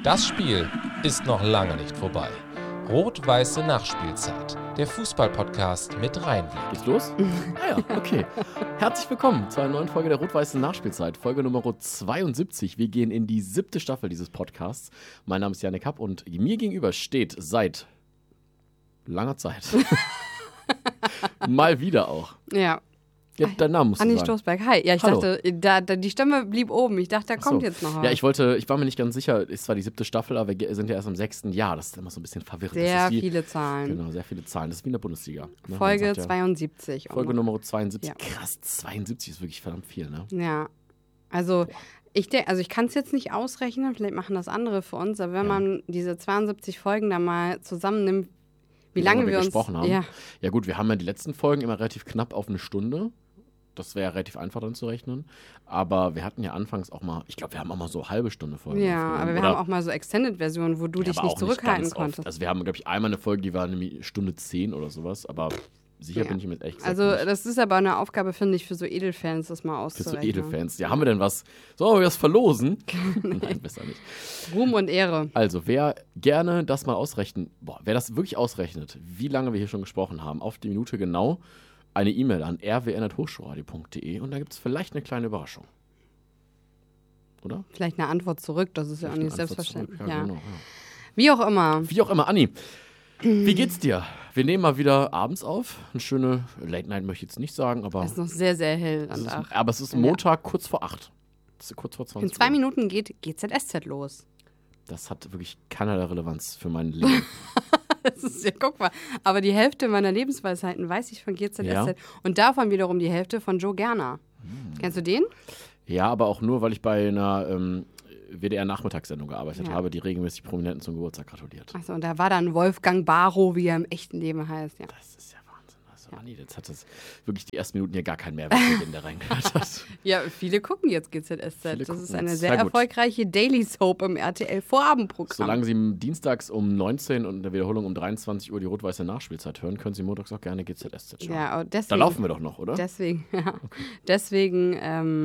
Das Spiel ist noch lange nicht vorbei. Rot-Weiße Nachspielzeit, der Fußball-Podcast mit Reinblick. Geht's los? Ah ja, okay. Herzlich willkommen zu einer neuen Folge der Rot-Weiße Nachspielzeit, Folge Nummer 72. Wir gehen in die 7. Staffel dieses Podcasts. Mein Name ist Janik Happ und mir gegenüber steht seit langer Zeit mal wieder auch. Ja. Ja, dein Name musst du Anni sagen. Stoßberg, hi. Ja, ich Hallo. dachte, die Stimme blieb oben. Ich dachte, da kommt jetzt noch was. Ja, ich war mir nicht ganz sicher, ist zwar die 7. Staffel, aber wir sind ja erst im 6. Jahr. Das ist immer so ein bisschen verwirrend. Sehr das ist wie, viele Zahlen. Genau, sehr viele Zahlen. Das ist wie in der Bundesliga. Ne? Folge Man sagt ja, 72. Folge Nummer 72. Ja. Krass, 72 ist wirklich verdammt viel, ne? Ja, also ich kann es jetzt nicht ausrechnen, vielleicht machen das andere für uns, aber wenn man diese 72 Folgen da mal zusammennimmt, wie lange wir uns gesprochen haben. Ja. Ja gut, wir haben ja die letzten Folgen immer relativ knapp auf eine Stunde. Das wäre relativ einfach dann zu rechnen. Aber wir hatten ja anfangs auch mal, ich glaube, wir haben auch mal so halbe Stunde Folgen Ja, aufgenommen. aber wir Oder- haben auch mal so Extended-Versionen, wo du dich aber nicht auch zurückhalten ganz oft. konntest. Also wir haben, glaube ich, einmal eine Folge, die war eine Stunde 10 oder sowas. Aber sicher bin ich mir echt gesagt Also nicht. das ist aber eine Aufgabe, finde ich, für so Edelfans, das mal Für auszurechnen. so Edelfans. Ja, haben wir denn was? Sollen wir das verlosen? Nein, besser nicht. Ruhm und Ehre. Also, wer gerne das mal ausrechnen, wer das wirklich ausrechnet, wie lange wir hier schon gesprochen haben, auf die Minute genau, eine E-Mail an rwn@hochschulradio.de und da gibt es vielleicht eine kleine Überraschung. Oder? Vielleicht eine Antwort zurück, das ist ja auch Vielleicht nicht eine Antwort selbstverständlich. zurück. Ja, genau, ja. Wie auch immer. Wie auch immer, Anni, wie geht's dir? Wir nehmen mal wieder abends auf. Eine schöne Late Night möchte ich jetzt nicht sagen, aber Es ist noch sehr, sehr hell es an ist, Tag. aber es ist Montag kurz vor 8. Das ist kurz vor 20 In 2 Uhr. Minuten geht GZSZ los. Das hat wirklich keinerlei Relevanz für mein Leben. Das ist ja, guck mal. Aber die Hälfte meiner Lebensweisheiten weiß ich von GZSZ. Ja. Und davon wiederum die Hälfte von Joe Gerner. Kennst du den? Ja, aber auch nur, weil ich bei einer WDR-Nachmittagssendung gearbeitet Ja. habe, die regelmäßig Prominenten zum Geburtstag gratuliert. Achso, und da war dann Wolfgang Barrow, wie er im echten Leben heißt. Ja, Das ist ja Wahnsinn. Also, Anni, jetzt hat das wirklich die ersten Minuten hier gar keinen Mehrwert für den, der reingehört hat. ja, viele gucken jetzt GZSZ. Viele Das gucken ist eine jetzt. sehr Na gut. erfolgreiche Daily Soap im RTL-Vorabendprogramm. Solange Sie dienstags um 19 und in der Wiederholung um 23 Uhr die rot-weiße Nachspielzeit hören, können Sie montags auch gerne GZSZ schauen. Ja, und Da deswegen, laufen wir doch noch, oder? deswegen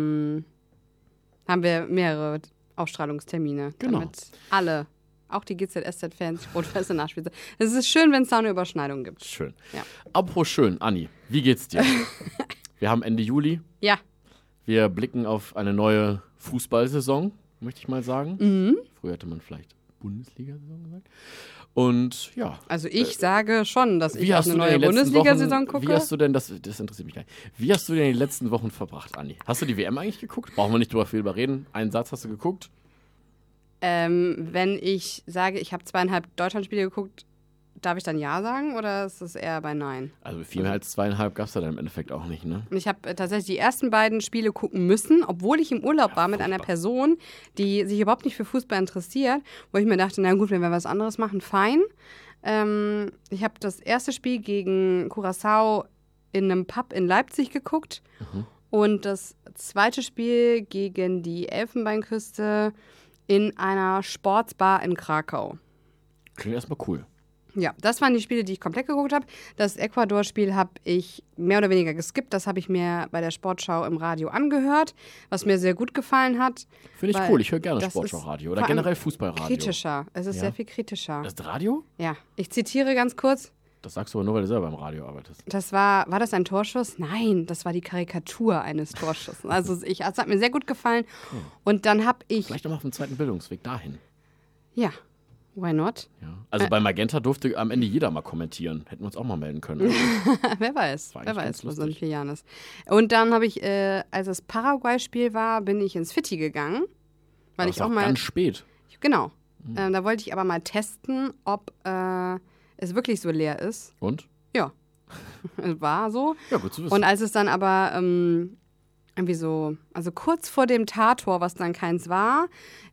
haben wir mehrere Ausstrahlungstermine, Genau. damit alle, auch die GZSZ-Fans, die rot-weiße Nachspielzeit. Es ist schön, wenn es da eine Überschneidung gibt. Schön. Ja. Apropos schön, Anni, wie geht's dir? Wir haben Ende Juli. Ja, Wir blicken auf eine neue Fußballsaison, möchte ich mal sagen. Früher hätte man vielleicht Bundesliga-Saison gesagt. Und ja. also ich sage schon, dass ich Wie auf hast eine du neue denn die letzten Bundesliga-Saison Wochen, gucke. Wie hast du denn, das interessiert mich gar nicht, wie hast du denn die letzten Wochen verbracht, Anni? Hast du die WM eigentlich geguckt? Brauchen wir nicht drüber viel reden. Einen Satz hast du geguckt? Wenn ich sage, ich habe 2,5 Deutschlandspiele geguckt, darf ich dann Ja sagen oder ist es eher bei Nein? Also viel mehr als 2,5 gab es da dann im Endeffekt auch nicht, ne? Und ich habe tatsächlich die ersten beiden Spiele gucken müssen, obwohl ich im Urlaub war mit einer furchtbar. Person, die sich überhaupt nicht für Fußball interessiert, wo ich mir dachte, na gut, wenn wir was anderes machen, fein. Ich habe das erste Spiel gegen Curaçao in einem Pub in Leipzig geguckt und das zweite Spiel gegen die Elfenbeinküste in einer Sportsbar in Krakau. Klingt erstmal cool. Ja, das waren die Spiele, die ich komplett geguckt habe. Das Ecuador-Spiel habe ich mehr oder weniger geskippt. Das habe ich mir bei der Sportschau im Radio angehört, was mir sehr gut gefallen hat. Finde ich Weil cool. Ich höre gerne das Sportschau-Radio ist oder vor allem generell Fußballradio. Kritischer. Es ist Ja. sehr viel kritischer. Das Radio? Ja, ich zitiere ganz kurz. Das sagst du aber nur, weil du selber im Radio arbeitest. Das war das ein Torschuss? Nein, das war die Karikatur eines Torschusses. Also es hat mir sehr gut gefallen. Und dann habe ich, Vielleicht nochmal auf dem zweiten Bildungsweg dahin. ja, why not? Ja. Also bei Magenta durfte am Ende jeder mal kommentieren. Hätten wir uns auch mal melden können. Wer weiß, War wer eigentlich ganz weiß, was in lustig. 4 Jahren ist. Und dann habe ich, als das Paraguay-Spiel war, bin ich ins Fitti gegangen. Weil Aber ich ist auch mal. ganz spät. Genau. Da wollte ich aber mal testen, ob es wirklich so leer ist. Und? Ja. Es war so. Ja, gut zu wissen. Und als es dann aber irgendwie so, also kurz vor dem Tattor, was dann keins war,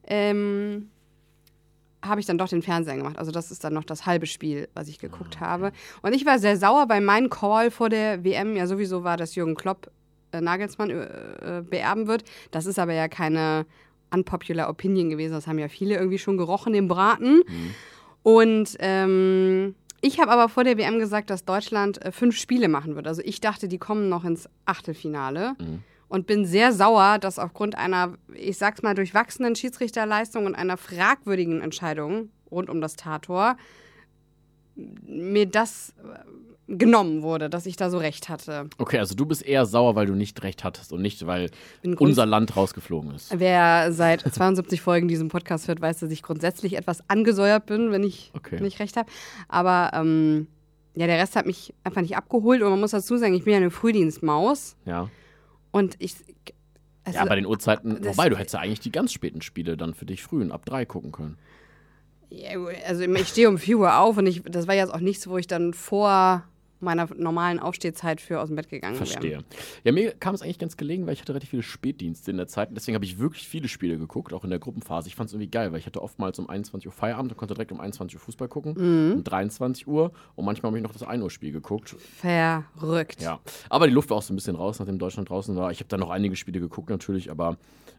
habe ich dann doch den Fernseher gemacht. Also das ist dann noch das halbe Spiel, was ich geguckt habe. Und ich war sehr sauer, weil mein Call vor der WM ja sowieso war, dass Jürgen Klopp Nagelsmann beerben wird. Das ist aber ja keine unpopular Opinion gewesen. Das haben ja viele irgendwie schon gerochen, den Braten. Und ich habe aber vor der WM gesagt, dass Deutschland 5 Spiele machen wird. Also ich dachte, die kommen noch ins Achtelfinale. und bin sehr sauer, dass aufgrund einer, ich sag's mal, durchwachsenen Schiedsrichterleistung und einer fragwürdigen Entscheidung rund um das Tattor mir das genommen wurde, dass ich da so recht hatte. Okay, also du bist eher sauer, weil du nicht recht hattest und nicht, weil unser Land rausgeflogen ist. Wer seit 72 Folgen diesen Podcast hört, weiß, dass ich grundsätzlich etwas angesäuert bin, wenn ich nicht recht habe. Aber ja, der Rest hat mich einfach nicht abgeholt. Und man muss dazu sagen, ich bin ja eine Frühdienstmaus. Ja. Und ich... Also, ja, bei den Uhrzeiten, wobei, du hättest ja eigentlich die ganz späten Spiele dann für dich früh ab 3 gucken können. Ja, also ich stehe um 4 Uhr auf und das war jetzt auch nichts, wo ich dann vor meiner normalen Aufstehzeit für aus dem Bett gegangen wäre. Verstehe. Ja, mir kam es eigentlich ganz gelegen, weil ich hatte relativ viele Spätdienste in der Zeit und deswegen habe ich wirklich viele Spiele geguckt, auch in der Gruppenphase. Ich fand es irgendwie geil, weil ich hatte oftmals um 21 Uhr Feierabend und konnte direkt um 21 Uhr Fußball gucken, um 23 Uhr und manchmal habe ich noch das 1 Uhr Spiel geguckt. Verrückt. Ja, aber die Luft war auch so ein bisschen raus, nachdem Deutschland draußen war. Ich habe dann noch einige Spiele geguckt natürlich, aber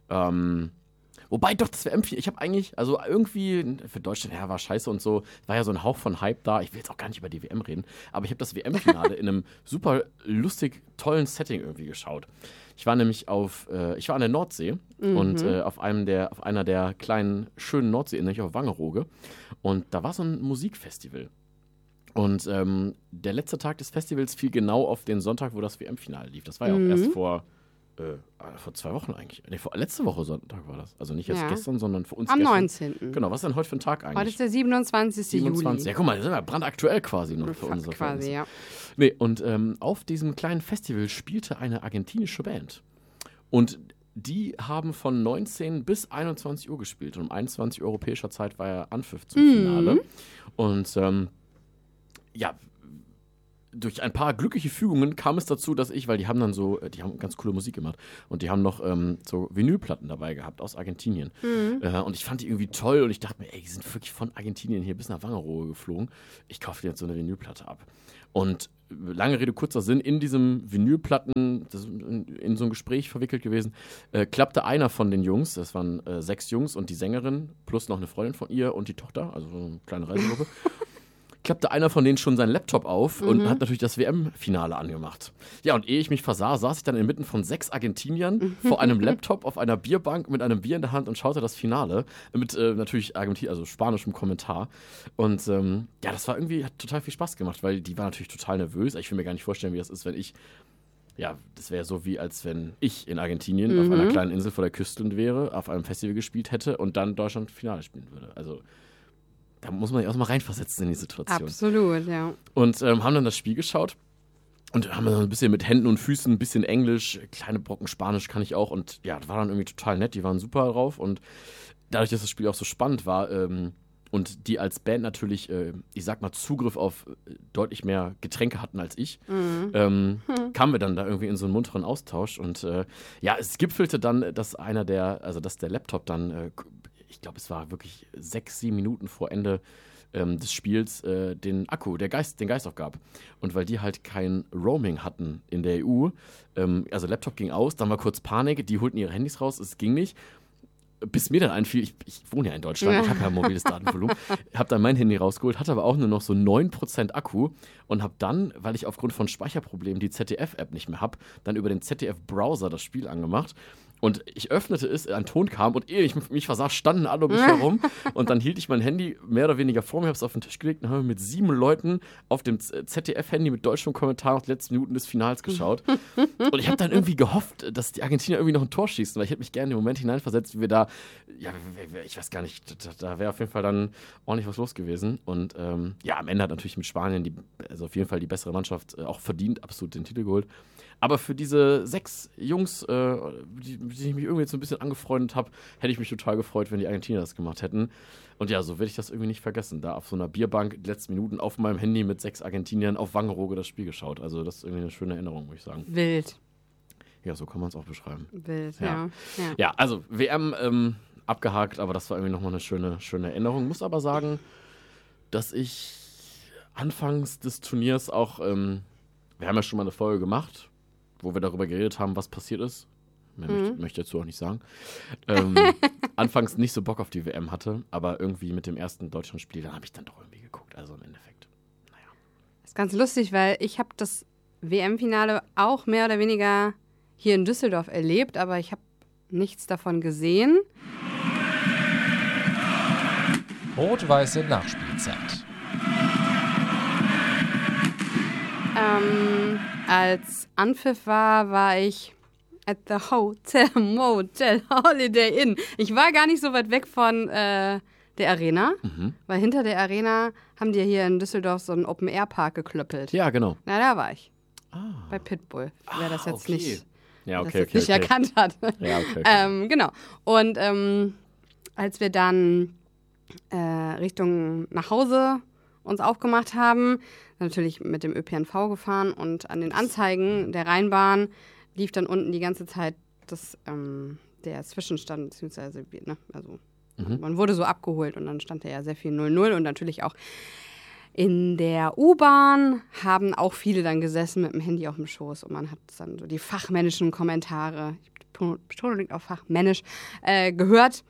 wobei doch, das WM, ich habe eigentlich, also irgendwie für Deutschland, ja, war scheiße und so, war ja so ein Hauch von Hype da. Ich will jetzt auch gar nicht über die WM reden, aber ich habe das WM-Finale in einem super lustig, tollen Setting irgendwie geschaut. Ich war nämlich ich war an der Nordsee und auf einer der kleinen, schönen Nordseeinseln, nämlich auf Wangerooge. Und da war so ein Musikfestival. Und der letzte Tag des Festivals fiel genau auf den Sonntag, wo das WM-Finale lief. Das war ja auch erst vor 2 Wochen eigentlich. Nee, letzte Woche Sonntag war das. Also nicht jetzt gestern, sondern für uns am gestern. 19. Genau, was ist denn heute für ein Tag eigentlich? Heute ist der 27. Juli. Ja, guck mal, das ist ja brandaktuell quasi noch für unsere Fans. Quasi, ja. Nee, und auf diesem kleinen Festival spielte eine argentinische Band. Und die haben von 19 bis 21 Uhr gespielt. Und um 21 Uhr europäischer Zeit war ja Anpfiff zum Finale. Und ja, durch ein paar glückliche Fügungen kam es dazu, dass weil die haben dann die haben ganz coole Musik gemacht und die haben noch so Vinylplatten dabei gehabt aus Argentinien. Und ich fand die irgendwie toll und ich dachte mir, ey, die sind wirklich von Argentinien hier bis nach Wangerooge geflogen. Ich kaufe jetzt so eine Vinylplatte ab. Und lange Rede, kurzer Sinn, in diesem Vinylplatten, das ist in so ein Gespräch verwickelt gewesen, klappte einer von den Jungs, das waren 6 Jungs und die Sängerin plus noch eine Freundin von ihr und die Tochter, also so eine kleine Reisegruppe, klappte einer von denen schon seinen Laptop auf und hat natürlich das WM-Finale angemacht. Ja, und ehe ich mich versah, saß ich dann inmitten von 6 Argentiniern vor einem Laptop auf einer Bierbank mit einem Bier in der Hand und schaute das Finale mit natürlich also spanischem Kommentar. Und ja, das war irgendwie, hat total viel Spaß gemacht, weil die waren natürlich total nervös. Ich will mir gar nicht vorstellen, wie das ist, wenn das wäre so wie, als wenn ich in Argentinien auf einer kleinen Insel vor der Küste wäre, auf einem Festival gespielt hätte und dann Deutschland Finale spielen würde. Also da muss man sich auch mal reinversetzen in die Situation. Absolut, ja. Und haben dann das Spiel geschaut und haben dann ein bisschen mit Händen und Füßen, ein bisschen Englisch, kleine Brocken Spanisch kann ich auch. Und ja, das war dann irgendwie total nett, die waren super drauf. Und dadurch, dass das Spiel auch so spannend war und die als Band natürlich, ich sag mal, Zugriff auf deutlich mehr Getränke hatten als ich, kamen wir dann da irgendwie in so einen munteren Austausch. Und ja, es gipfelte dann, dass dass der Laptop dann ich glaube, es war wirklich 6, 7 Minuten vor Ende des Spiels den Geist aufgab. Und weil die halt kein Roaming hatten in der EU, also Laptop ging aus, dann war kurz Panik, die holten ihre Handys raus, es ging nicht. Bis mir dann einfiel, ich wohne ja in Deutschland, ich habe ja ein mobiles Datenvolumen, habe dann mein Handy rausgeholt, hatte aber auch nur noch so 9% Akku und habe dann, weil ich aufgrund von Speicherproblemen die ZDF-App nicht mehr habe, dann über den ZDF-Browser das Spiel angemacht. Und ich öffnete es, ein Ton kam und ehe ich mich versah, standen alle um mich herum. Und dann hielt ich mein Handy mehr oder weniger vor mir, habe es auf den Tisch gelegt und habe mit 7 Leuten auf dem ZDF-Handy mit deutschem Kommentar noch die letzten Minuten des Finals geschaut. Und ich habe dann irgendwie gehofft, dass die Argentinier irgendwie noch ein Tor schießen, weil ich hätte mich gerne in den Moment hineinversetzt, wie wir da, ja, ich weiß gar nicht, da wäre auf jeden Fall dann ordentlich was los gewesen. Und ja, am Ende hat natürlich mit Spanien also auf jeden Fall die bessere Mannschaft auch verdient, absolut den Titel geholt. Aber für diese 6 Jungs, die ich mich irgendwie jetzt so ein bisschen angefreundet habe, hätte ich mich total gefreut, wenn die Argentinier das gemacht hätten. Und ja, so werde ich das irgendwie nicht vergessen. Da auf so einer Bierbank die letzten Minuten auf meinem Handy mit 6 Argentiniern auf Wangerooge das Spiel geschaut. Also das ist irgendwie eine schöne Erinnerung, muss ich sagen. Wild. Ja, so kann man es auch beschreiben. Wild, ja. Ja, also WM abgehakt, aber das war irgendwie nochmal eine schöne Erinnerung. Muss aber sagen, dass ich anfangs des Turniers auch, wir haben ja schon mal eine Folge gemacht, wo wir darüber geredet haben, was passiert ist. Möchte ich dazu auch nicht sagen. Anfangs nicht so Bock auf die WM hatte, aber irgendwie mit dem ersten Deutschlandspiel, dann habe ich dann doch irgendwie geguckt. Also im Endeffekt, naja. Das ist ganz lustig, weil ich habe das WM-Finale auch mehr oder weniger, hier in Düsseldorf erlebt, aber ich habe nichts davon gesehen. Rot-weiße Nachspielzeit. Als Anpfiff war ich at the Hotel Motel Holiday Inn. Ich war gar nicht so weit weg von der Arena, weil hinter der Arena haben die ja hier in Düsseldorf so einen Open-Air-Park geklöppelt. Ja, genau. Na, da war ich. Bei Pitbull, wer das jetzt nicht, nicht erkannt hat. Ja, okay. Genau. Und als wir dann Richtung nach Hause uns aufgemacht haben, natürlich mit dem ÖPNV gefahren und an den Anzeigen der Rheinbahn lief dann unten die ganze Zeit der Zwischenstand, beziehungsweise, ne, also man wurde so abgeholt und dann stand da ja sehr viel 0-0 und natürlich auch in der U-Bahn haben auch viele dann gesessen mit dem Handy auf dem Schoß und man hat dann so die fachmännischen Kommentare, die Betonung liegt auf fachmännisch, gehört.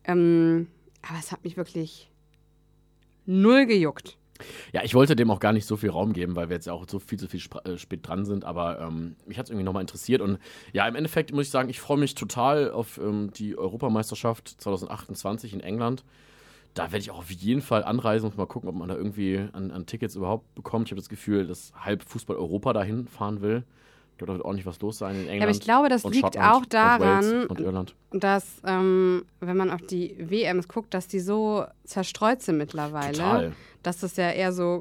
Aber es hat mich wirklich null gejuckt. Ja, ich wollte dem auch gar nicht so viel Raum geben, weil wir jetzt ja auch so viel zu spät dran sind, aber mich hat es irgendwie nochmal interessiert und ja, im Endeffekt muss ich sagen, ich freue mich total auf die Europameisterschaft 2028 in England. Da werde ich auch auf jeden Fall anreisen und mal gucken, ob man da irgendwie an Tickets überhaupt bekommt. Ich habe das Gefühl, dass halb Fußball-Europa dahin fahren will. Ich glaube, da wird ordentlich was los sein in England. Ja, aber ich glaube, das liegt Schottland auch daran, und Irland. dass, wenn man auf die WMs guckt, dass die so zerstreut sind mittlerweile. Total. Dass das ja eher so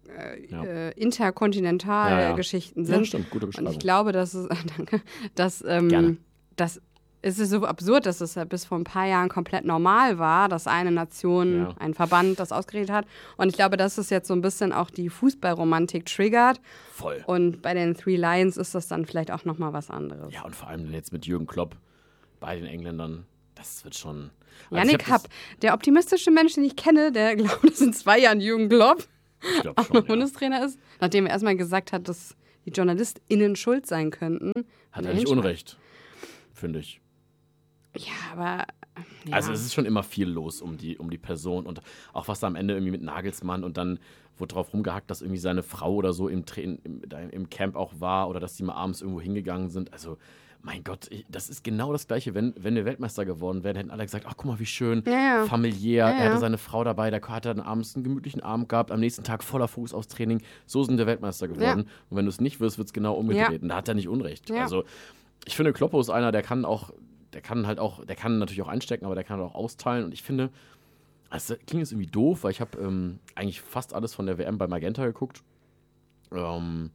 interkontinentale Geschichten sind. Ja, stimmt, gute Beschreibung. Und ich glaube, dass es, danke, dass es ist so absurd, dass es ja bis vor ein paar Jahren komplett normal war, dass eine Nation, ein Verband das ausgeredet hat. Und ich glaube, dass es jetzt so ein bisschen auch die Fußballromantik triggert. Voll. Und bei den Three Lions ist das dann vielleicht auch nochmal was anderes. Ja, und vor allem jetzt mit Jürgen Klopp bei den Engländern, das wird schon... Yannick Happ, der optimistische Mensch, den ich kenne, der glaubt, dass in 2 Jahren Jürgen Klopp auch noch Bundestrainer ist, nachdem er erstmal gesagt hat, dass die JournalistInnen schuld sein könnten. Hat er nicht Unrecht, finde ich. Ja, aber... Ja. Also es ist schon immer viel los um die Person und auch was da am Ende irgendwie mit Nagelsmann und dann wurde drauf rumgehackt, dass irgendwie seine Frau oder so im Camp auch war oder dass die mal abends irgendwo hingegangen sind. Also mein Gott, das ist genau das Gleiche. Wenn wir Weltmeister geworden wären, hätten alle gesagt, ach guck mal, wie schön, familiär. Er hatte seine Frau dabei, da hat er dann abends einen gemütlichen Abend gehabt, am nächsten Tag voller Fokus aufs Training. So sind wir Weltmeister geworden. Ja. Und wenn du es nicht wirst, wird es genau umgedreht. Ja. Und da hat er nicht Unrecht. Ja. Also ich finde, Kloppo ist einer, der kann natürlich auch einstecken, aber der kann auch austeilen. Und ich finde, das klingt jetzt irgendwie doof, weil ich habe eigentlich fast alles von der WM bei Magenta geguckt. Und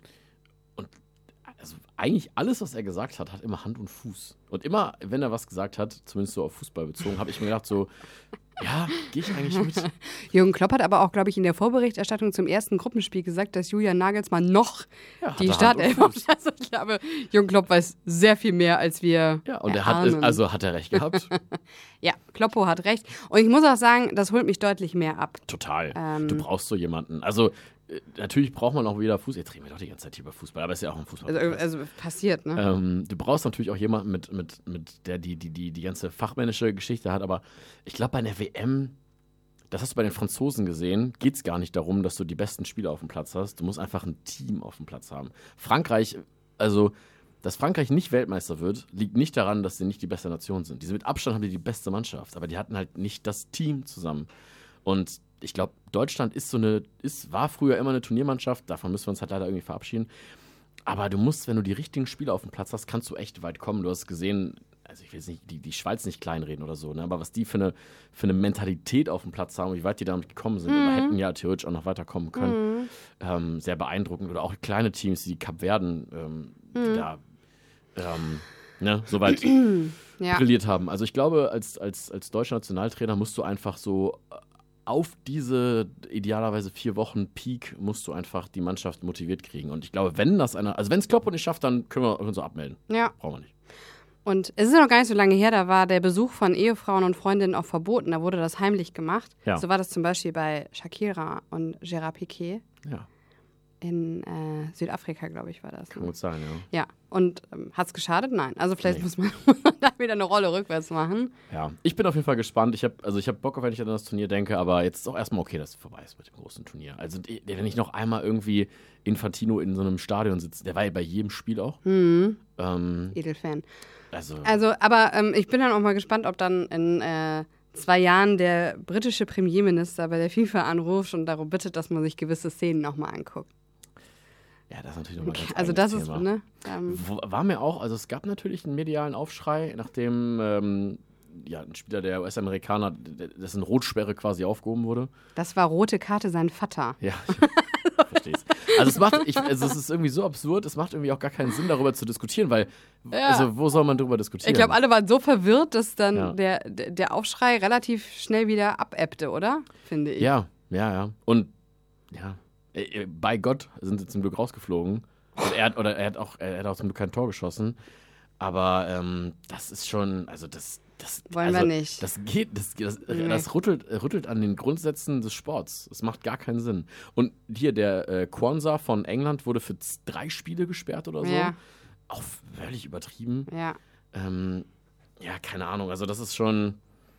also eigentlich alles, was er gesagt hat, hat immer Hand und Fuß. Und immer, wenn er was gesagt hat, zumindest so auf Fußball bezogen, habe ich mir gedacht so, ja, gehe ich eigentlich mit. Jürgen Klopp hat aber auch, glaube ich, in der Vorberichterstattung zum ersten Gruppenspiel gesagt, dass Julian Nagelsmann noch die Startelf hat. Also ich glaube, Jürgen Klopp weiß sehr viel mehr, als wir und erahnen. hat er recht gehabt. Ja, Kloppo hat recht. Und ich muss auch sagen, das holt mich deutlich mehr ab. Total. Du brauchst so jemanden. Also natürlich braucht man auch wieder Fußball. Jetzt reden wir doch die ganze Zeit hier über Fußball, aber es ist ja auch ein Fußball. Also passiert, ne? Du brauchst natürlich auch jemanden mit der die ganze fachmännische Geschichte hat, aber ich glaube bei einer WM, das hast du bei den Franzosen gesehen, geht es gar nicht darum, dass du die besten Spieler auf dem Platz hast. Du musst einfach ein Team auf dem Platz haben. Frankreich, also dass Frankreich nicht Weltmeister wird, liegt nicht daran, dass sie nicht die beste Nation sind. Mit Abstand haben die beste Mannschaft, aber die hatten halt nicht das Team zusammen. Und ich glaube, Deutschland war früher immer eine Turniermannschaft, davon müssen wir uns halt leider irgendwie verabschieden. Aber du musst, wenn du die richtigen Spieler auf dem Platz hast, kannst du echt weit kommen. Du hast gesehen, also ich will jetzt nicht die Schweiz nicht kleinreden oder so, ne? Aber was die für eine Mentalität auf dem Platz haben, wie weit die damit gekommen sind, oder hätten ja theoretisch auch noch weiterkommen können, sehr beeindruckend. Oder auch kleine Teams, die Kap Verden so weit brilliert haben. Also ich glaube, als deutscher Nationaltrainer musst du einfach so auf diese idealerweise 4 Wochen Peak musst du einfach die Mannschaft motiviert kriegen. Und ich glaube, wenn es Klopp nicht schafft, dann können wir uns so abmelden. Ja. Brauchen wir nicht. Und es ist ja noch gar nicht so lange her, da war der Besuch von Ehefrauen und Freundinnen auch verboten. Da wurde das heimlich gemacht. Ja. So war das zum Beispiel bei Shakira und Gerard Piqué. Ja. In Südafrika, glaube ich, war das. Kann gut sein, ja. Ja, und hat es geschadet? Nein. Also vielleicht muss man da wieder eine Rolle rückwärts machen. Ja, ich bin auf jeden Fall gespannt. Ich hab Bock auf, wenn ich an das Turnier denke, aber jetzt ist auch erstmal okay, dass es vorbei ist mit dem großen Turnier. Also wenn ich noch einmal irgendwie Infantino in so einem Stadion sitze, der war ja bei jedem Spiel auch. Edelfan. Also Aber ich bin dann auch mal gespannt, ob dann in 2 Jahren der britische Premierminister bei der FIFA anruft und darum bittet, dass man sich gewisse Szenen nochmal anguckt. ja, das ist natürlich nochmal ganz Also eigenes das ist, Thema. ne? War mir auch, also es gab natürlich einen medialen Aufschrei, nachdem ein Spieler der US-Amerikaner, dessen Rotsperre quasi aufgehoben wurde. Das war rote Karte sein Vater. Ja, ich verstehe es. Also es ist irgendwie so absurd, es macht irgendwie auch gar keinen Sinn, darüber zu diskutieren, weil, also wo soll man darüber diskutieren? Ich glaube, alle waren so verwirrt, dass dann Ja. der Aufschrei relativ schnell wieder abebbte, oder? Finde ich. Ja. Und ja, bei Gott sind sie zum Glück rausgeflogen. Und er hat auch zum Glück kein Tor geschossen. Aber das ist schon, also das Wollen wir nicht. Das rüttelt an den Grundsätzen des Sports. Das macht gar keinen Sinn. Und hier der Kwanzaa von England wurde für 3 Spiele gesperrt oder so. Ja. Auch völlig übertrieben. Ja. Ja, keine Ahnung. Also das ist schon,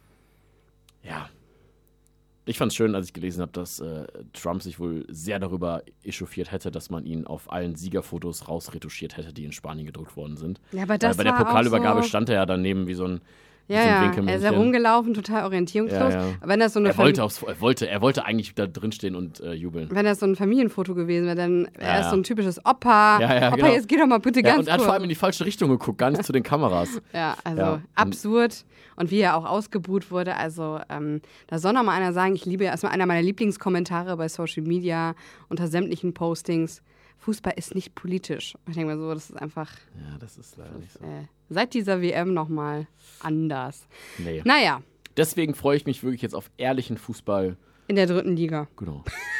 ja. Ich fand es schön, als ich gelesen habe, dass Trump sich wohl sehr darüber echauffiert hätte, dass man ihn auf allen Siegerfotos rausretuschiert hätte, die in Spanien gedruckt worden sind. Ja, aber das Weil bei der war Pokalübergabe auch so, stand er ja daneben wie so ein ja, er ist Winkelmännchen. herumgelaufen, total orientierungslos. Ja. Wenn das so eine Er wollte eigentlich da drin stehen und jubeln. Wenn das so ein Familienfoto gewesen wäre, dann wäre es Ja. so ein typisches Opa. Ja, Opa, genau. jetzt geh doch mal bitte Ja, ganz und er hat kurz. vor allem in die falsche Richtung geguckt, gar nicht zu den Kameras. Ja, also Ja, und- absurd. Und wie er auch ausgebuht wurde, also da soll noch mal einer sagen, ich liebe, erstmal einer meiner Lieblingskommentare bei Social Media unter sämtlichen Postings, Fußball ist nicht politisch. Ich denke mal so, das ist einfach Ja, das ist leider nicht so. seit dieser WM noch mal anders. Nee. Naja, Deswegen freue ich mich wirklich jetzt auf ehrlichen Fußball. in der 3. Liga. Genau.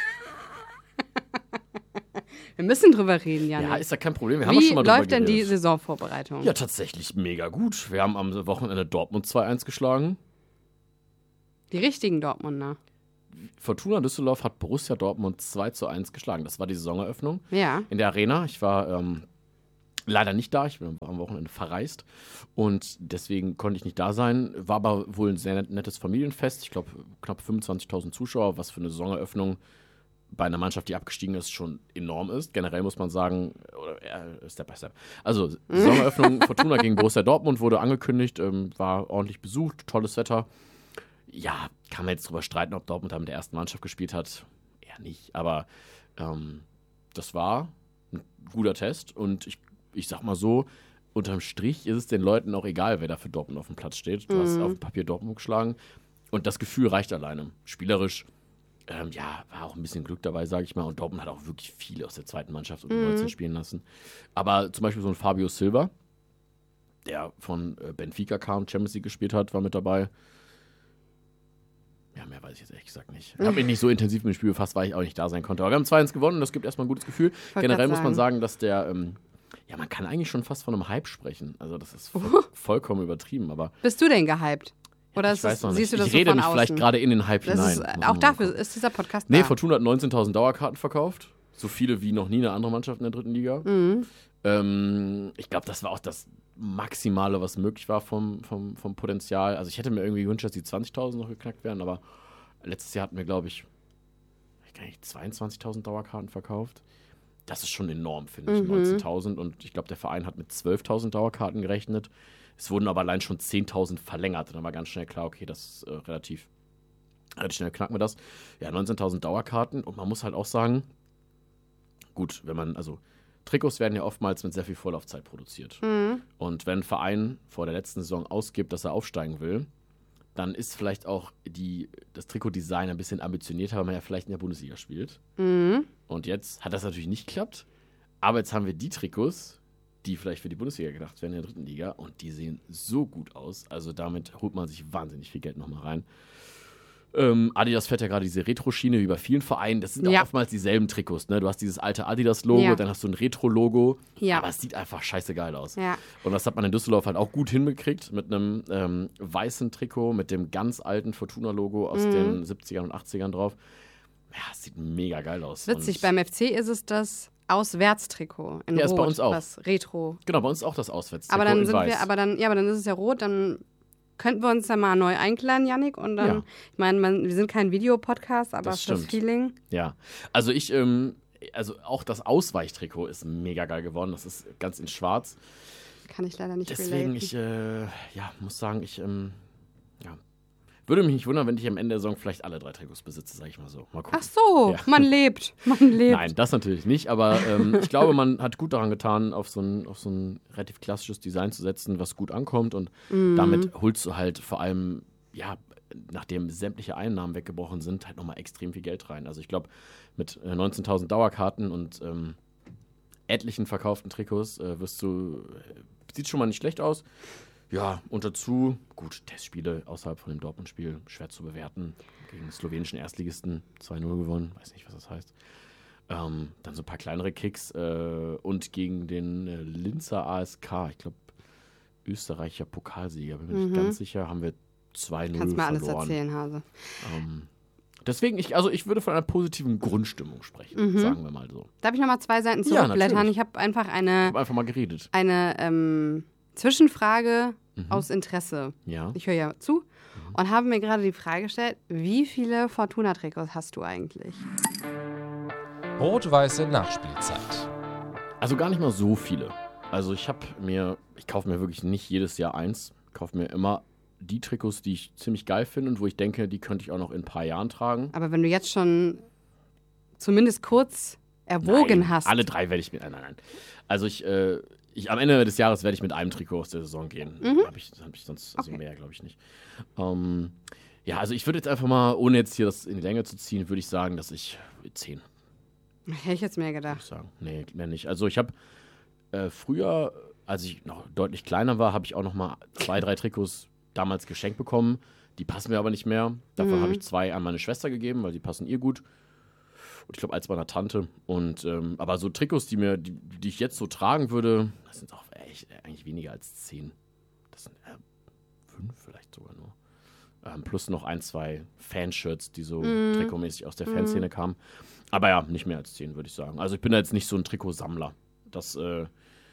Wir müssen drüber reden, Jan. Ja, ist ja kein Problem. Wir haben ja Wie schon mal drüber läuft denn die geredet. Saisonvorbereitung? Ja, tatsächlich mega gut. Wir haben am Wochenende Dortmund 2-1 geschlagen. Die richtigen Dortmunder. Fortuna Düsseldorf hat Borussia Dortmund 2-1 geschlagen. Das war die Saisoneröffnung Ja. in der Arena. Ich war leider nicht da. Ich bin am Wochenende verreist und deswegen konnte ich nicht da sein. War aber wohl ein sehr nettes Familienfest. Ich glaube, knapp 25.000 Zuschauer, was für eine Saisoneröffnung bei einer Mannschaft, die abgestiegen ist, schon enorm ist. Generell muss man sagen, Step by Step. Also, Saisoneröffnung Fortuna gegen Borussia Dortmund wurde angekündigt, war ordentlich besucht, tolles Wetter. Ja, kann man jetzt drüber streiten, ob Dortmund da mit der ersten Mannschaft gespielt hat. Eher nicht, aber das war ein guter Test und ich sag mal so, unterm Strich ist es den Leuten auch egal, wer da für Dortmund auf dem Platz steht. Du hast auf dem Papier Dortmund geschlagen und das Gefühl reicht alleine. Spielerisch, war auch ein bisschen Glück dabei, sage ich mal. Und Dortmund hat auch wirklich viele aus der zweiten Mannschaft und 19 spielen lassen. Aber zum Beispiel so ein Fabio Silva, der von Benfica kam, Champions League gespielt hat, war mit dabei. Ja, mehr weiß ich jetzt ehrlich gesagt nicht. Ich habe mich nicht so intensiv mit dem Spiel befasst, weil ich auch nicht da sein konnte. Aber wir haben 2-1 gewonnen und das gibt erstmal ein gutes Gefühl. Generell muss man sagen, dass der, man kann eigentlich schon fast von einem Hype sprechen. Also das ist vollkommen übertrieben, aber Bist du denn gehypt? Oder ich weiß noch nicht. siehst du das Ich so rede von mich außen? vielleicht gerade in den Hype Das hinein. ist, Muss man auch mal dafür gucken. ist dieser Podcast Nee, da. Fortuna hat 19.000 Dauerkarten verkauft. So viele wie noch nie eine andere Mannschaft in der 3. Liga. Ich glaube, das war auch das Maximale, was möglich war vom Potenzial. Also ich hätte mir irgendwie gewünscht, dass die 20.000 noch geknackt werden, aber letztes Jahr hatten wir, glaube ich, 22.000 Dauerkarten verkauft. Das ist schon enorm, finde ich, 19.000. Und ich glaube, der Verein hat mit 12.000 Dauerkarten gerechnet. Es wurden aber allein schon 10.000 verlängert. Und dann war ganz schnell klar, okay, das ist relativ schnell knacken wir das. Ja, 19.000 Dauerkarten. Und man muss halt auch sagen, gut, Trikots werden ja oftmals mit sehr viel Vorlaufzeit produziert. Und wenn ein Verein vor der letzten Saison ausgibt, dass er aufsteigen will, dann ist vielleicht auch das Trikotdesign ein bisschen ambitionierter, weil man ja vielleicht in der Bundesliga spielt. Und jetzt hat das natürlich nicht geklappt. Aber jetzt haben wir die Trikots, die vielleicht für die Bundesliga gedacht werden in der 3. Liga. Und die sehen so gut aus. Also damit holt man sich wahnsinnig viel Geld nochmal rein. Adidas fährt ja gerade diese Retro-Schiene wie bei vielen Vereinen. Das sind auch oftmals dieselben Trikots. Ne? Du hast dieses alte Adidas-Logo, dann hast du ein Retro-Logo. Ja. Aber es sieht einfach scheiße geil aus. Ja. Und das hat man in Düsseldorf halt auch gut hingekriegt mit einem weißen Trikot, mit dem ganz alten Fortuna-Logo aus den 70ern und 80ern drauf. es sieht mega geil aus. Witzig, beim FC ist es das Auswärtstrikot in Rot. Ist bei uns auch. Das Retro. Genau, bei uns auch das Auswärtstrikot Aber dann in weiß. aber dann ist es ja rot, dann könnten wir uns da mal neu einkleiden, Yannick. Und dann, ich meine, wir sind kein Videopodcast, aber Das fürs stimmt. Feeling. Ja, also also auch das Ausweichtrikot ist mega geil geworden. Das ist ganz in schwarz. Kann ich leider nicht Deswegen, relaten. muss sagen, würde mich nicht wundern, wenn ich am Ende der Saison vielleicht alle 3 Trikots besitze, sag ich mal so. Mal gucken. Ach so, Ja. man lebt. Man lebt. Nein, das natürlich nicht, aber ich glaube, man hat gut daran getan, auf so ein relativ klassisches Design zu setzen, was gut ankommt und damit holst du halt vor allem, nachdem sämtliche Einnahmen weggebrochen sind, halt nochmal extrem viel Geld rein. Also ich glaube, mit 19.000 Dauerkarten und etlichen verkauften Trikots sieht schon mal nicht schlecht aus. Ja, und dazu, gut, Testspiele außerhalb von dem Dortmund-Spiel, schwer zu bewerten. Gegen den slowenischen Erstligisten 2-0 gewonnen, weiß nicht, was das heißt. Dann so ein paar kleinere Kicks und gegen den Linzer ASK, ich glaube, Österreicher Pokalsieger, bin mir nicht ganz sicher, haben wir 2-0 Kannst mir alles verloren. erzählen, Hase. Deswegen, ich würde von einer positiven Grundstimmung sprechen, sagen wir mal so. Darf ich nochmal 2 Seiten Ja, zurückblättern? natürlich. Ich habe einfach Ich habe einfach mal geredet. eine Zwischenfrage aus Interesse. Ja. Ich höre ja zu und habe mir gerade die Frage gestellt, wie viele Fortuna-Trikots hast du eigentlich? Rot-weiße Nachspielzeit. Also gar nicht mal so viele. Also ich kaufe mir wirklich nicht jedes Jahr eins. Ich kaufe mir immer die Trikots, die ich ziemlich geil finde und wo ich denke, die könnte ich auch noch in ein paar Jahren tragen. Aber wenn du jetzt schon zumindest kurz erwogen Nein, hast. alle 3 werde ich mit. Nein. Also am Ende des Jahres werde ich mit einem Trikot aus der Saison gehen. Hab ich sonst Okay. mehr, glaube ich nicht. Also ich würde jetzt einfach mal, ohne jetzt hier das in die Länge zu ziehen, würde ich sagen, dass ich 10 Hätte ich jetzt mehr würde gedacht. ich sagen. Nee, mehr nicht. Also ich habe früher, als ich noch deutlich kleiner war, habe ich auch noch mal 2, 3 Trikots damals geschenkt bekommen. Die passen mir aber nicht mehr. Davon habe ich 2 an meine Schwester gegeben, weil die passen ihr gut. Und ich glaube, eins meiner Tante. Und aber so Trikots, die ich jetzt so tragen würde, das sind auch eigentlich weniger als 10. Das sind 5 vielleicht sogar nur. Plus noch 1, 2 Fanshirts, die so trikotmäßig aus der Fanszene kamen. Aber ja, nicht mehr als 10, würde ich sagen. Also ich bin da jetzt nicht so ein Trikotsammler. Das würde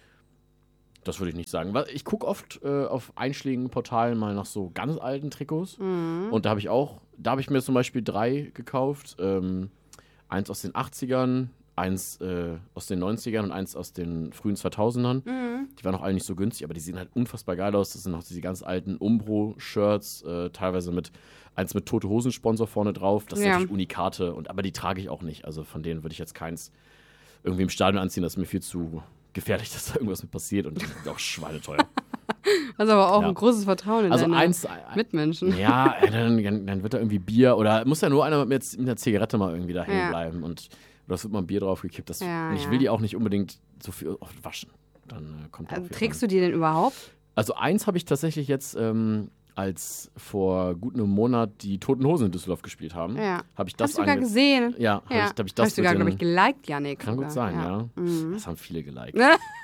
ich nicht sagen. Ich gucke oft auf einschlägigen Portalen mal nach so ganz alten Trikots. Und da habe ich mir zum Beispiel 3 gekauft. Eins aus den 80ern, eins aus den 90ern und eins aus den frühen 2000ern. Die waren auch alle nicht so günstig, aber die sehen halt unfassbar geil aus. Das sind noch diese ganz alten Umbro-Shirts, teilweise eins mit Tote Hosen-Sponsor vorne drauf. Das sind natürlich Unikate, aber die trage ich auch nicht. Also von denen würde ich jetzt keins irgendwie im Stadion anziehen. Das ist mir viel zu gefährlich, dass da irgendwas mit passiert und die sind auch schweineteuer. Das ist aber auch Ja. ein großes Vertrauen in Also deine Mitmenschen. Ja, dann wird da irgendwie Bier oder muss ja nur einer mit einer Zigarette mal irgendwie da hängen bleiben und das wird mal ein Bier draufgekippt. Und ich will die auch nicht unbedingt so viel oft waschen. Dann kommt Also, trägst du die denn überhaupt? Also eins habe ich tatsächlich jetzt, als vor gut einem Monat die Toten Hosen in Düsseldorf gespielt haben, habe ich das Hast du sogar gesehen? Ja, habe ich das Hast du sogar, glaube ich, geliked, Yannick. Kann gut sogar. sein, ja. Das haben viele geliked.